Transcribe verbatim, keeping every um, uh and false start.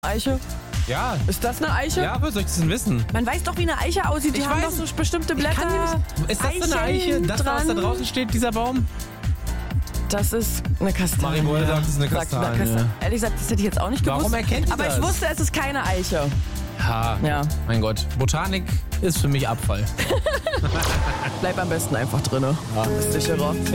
Eiche? Ja. Ist das eine Eiche? Ja, wo soll ich das denn wissen? Man weiß doch, wie eine Eiche aussieht. Die Ich haben weiß. doch so bestimmte Ich kann Blätter. nicht- Ist das so eine Eiche? Eicheln Das, was da dran. draußen steht, dieser Baum? Das ist eine Kastanie. Maribor sagt, das ist eine Sagt Kastanie. Kasta- Ehrlich gesagt, das hätte ich jetzt auch nicht gewusst. Warum erkennt ihr Aber das? ich wusste, es ist keine Eiche. Ja. Ja. Mein Gott. Botanik ist für mich Abfall. Bleib am besten einfach drinne. Ja. Ist sicherer.